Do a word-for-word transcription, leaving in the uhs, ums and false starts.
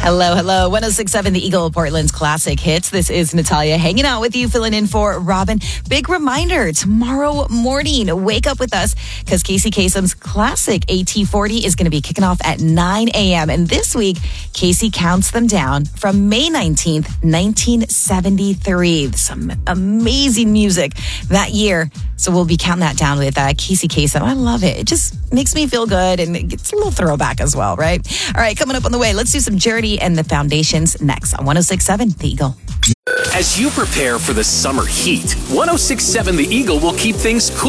Hello, hello. one oh six point seven The Eagle, Portland's classic hits. This is Natalia hanging out with you, filling in for Robin. Big reminder, tomorrow morning, wake up with us because Casey Kasem's classic A T forty is going to be kicking off at nine a.m. And this week, Casey counts them down from May nineteenth, nineteen seventy-three. Some amazing music that year. So we'll be counting that down with uh, Casey Kasem. I love it. It just makes me feel good and it's a little throwback as well, right? All right, coming up on the way, let's do some Journey and the Foundations next on one oh six point seven The Eagle. As you prepare for the summer heat, one oh six point seven The Eagle will keep things cool.